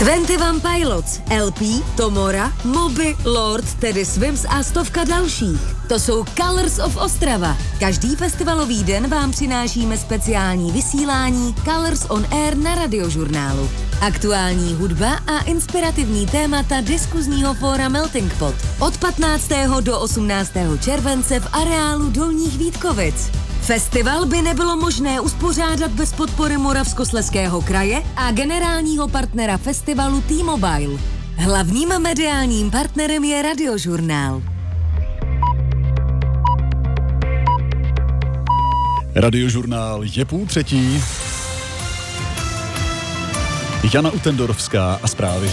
21 Pilots, LP, Tomora, Moby, Lord, Teddy Swims a stovka dalších. To jsou Colors of Ostrava. Každý festivalový den vám přinášíme speciální vysílání Colors on Air na Radiožurnálu. Aktuální hudba a inspirativní témata diskuzního fóra Melting Pot. Od 15. do 18. července v areálu Dolních Vítkovic. Festival by nebylo možné uspořádat bez podpory Moravskoslezského kraje a generálního partnera festivalu T-Mobile. Hlavním mediálním partnerem je Radiožurnál. Radiožurnál je 2:30. Jana Utendorovská a zprávy.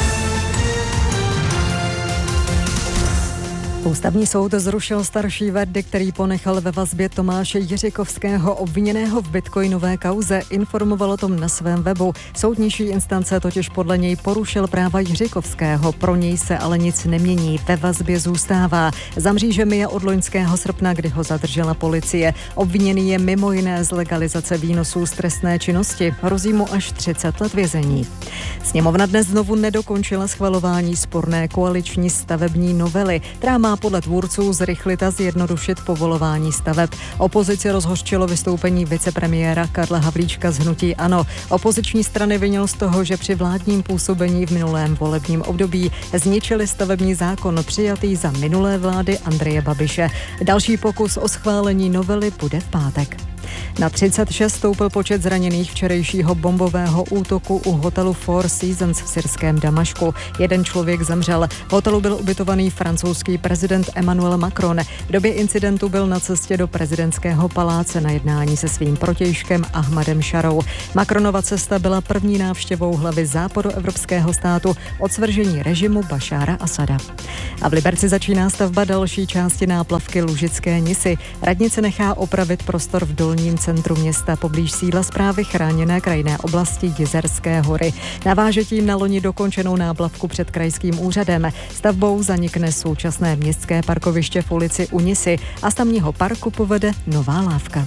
Ústavní soud zrušil starší verdikt, který ponechal ve vazbě Tomáše Jiřikovského, obviněného v bitcoinové kauze. Informoval o tom na svém webu. Soud nižší instance totiž podle něj porušil práva Jiřikovského. Pro něj se ale nic nemění. Ve vazbě zůstává. Za mřížemi je od loňského srpna, kdy ho zadržela policie. Obviněný je mimo jiné z legalizace výnosů z trestné činnosti. Hrozí mu až 30 let vězení. Sněmovna dnes znovu nedokončila schvalování sporné koaliční stavební novely, která má podle tvůrců zrychlit a zjednodušit povolování staveb. Opozici rozhořčilo vystoupení vicepremiéra Karla Havlíčka z hnutí ANO. Opoziční strany vinil z toho, že při vládním působení v minulém volebním období zničili stavební zákon přijatý za minulé vlády Andreje Babiše. Další pokus o schválení novely bude v pátek. Na 36 stoupil počet zraněných včerejšího bombového útoku u hotelu Four Seasons v syrském Damašku. Jeden člověk zemřel. V hotelu byl ubytovaný francouzský prezident Emmanuel Macron. V době incidentu byl na cestě do prezidentského paláce na jednání se svým protějškem Ahmadem Šarou. Macronova cesta byla první návštěvou hlavy západoevropského státu od svržení režimu Bašára Asada. A v Liberci začíná stavba další části náplavky Lužické Nisy. Radnice nechá opravit prostor v dolním centru města poblíž sídla správy chráněné krajinné oblasti Jizerské hory. Naváže tím na loni dokončenou náplavku před krajským úřadem. Stavbou zanikne současné městské parkoviště v ulici u Nisy a z tamního parku povede nová lávka.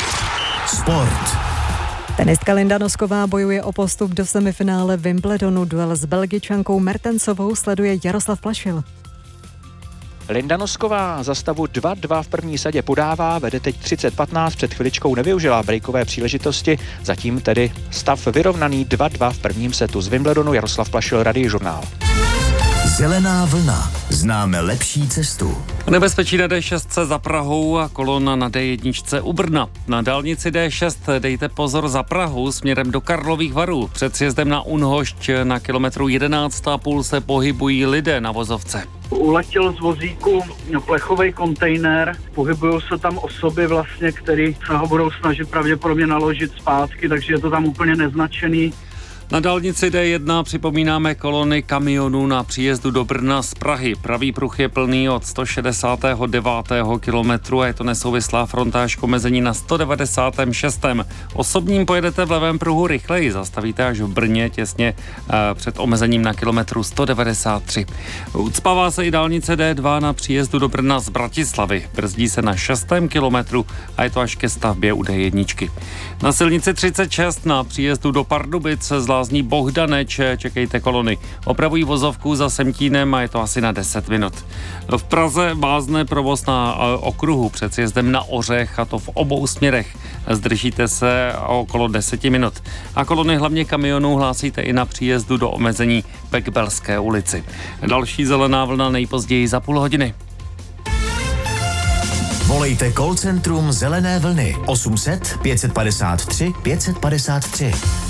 Sport. Tenistka Linda Nosková bojuje o postup do semifinále Wimbledonu. Duel s Belgičankou Mertensovou sleduje Jaroslav Plašil. Linda Nosková za stavu 2-2 v první sadě podává, vede teď 30-15, před chviličkou nevyužila breakové příležitosti, zatím tedy stav vyrovnaný 2-2 v prvním setu. Z Wimbledonu Jaroslav Plašil, Radiožurnál. Zelená vlna. Známe lepší cestu. Nebezpečí na D6 za Prahou a kolona na D1 u Brna. Na dálnici D6 dejte pozor za Prahu směrem do Karlových Varů. Před sjezdem na Unhošť na kilometru 11,5 se pohybují lidé na vozovce. Uletěl z vozíku plechový kontejner, pohybují se tam osoby vlastně, které se ho budou snažit pravděpodobně naložit zpátky, takže je to tam úplně neznačený. Na dálnici D1 připomínáme kolony kamionů na příjezdu do Brna z Prahy. Pravý pruh je plný od 169. kilometru a je to nesouvislá frontáž k omezení na 196. Osobním pojedete v levém pruhu rychleji, zastavíte až v Brně těsně před omezením na kilometru 193. Ucpává se i dálnice D2 na příjezdu do Brna z Bratislavy. Brzdí se na 6. kilometru a je to až ke stavbě u D1. Na silnici 36 na příjezdu do Pardubic z lázní Bohdaneč čekejte kolony. Opravují vozovku za Semtínem a je to asi na 10 minut. V Praze vázne provoz na okruhu před sjezdem na Ořech, a to v obou směrech. Zdržíte se okolo 10 minut. A kolony hlavně kamionů hlásíte i na příjezdu do omezení ve Kbelské ulici. Další zelená vlna nejpozději za půl hodiny. Volejte call centrum Zelené vlny 800 553 553.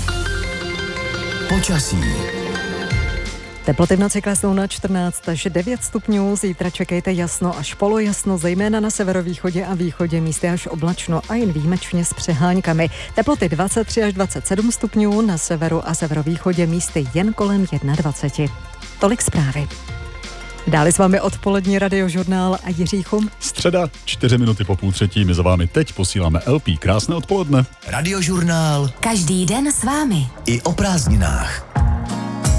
Počasí. Teploty v noci klesnou na 14 až 9 stupňů, zítra čekejte jasno až polojasno, zejména na severovýchodě a východě, místy až oblačno a jen výjimečně s přeháňkami. Teploty 23 až 27 stupňů, na severu a severovýchodě místy jen kolem 21. Tolik zprávy. Dále s vámi odpolední Radiožurnál a Jiří Chum. Středa, 4 minuty po 2:30, my za vámi teď posíláme LP. Krásné odpoledne. Radiožurnál. Každý den s vámi. I o prázdninách.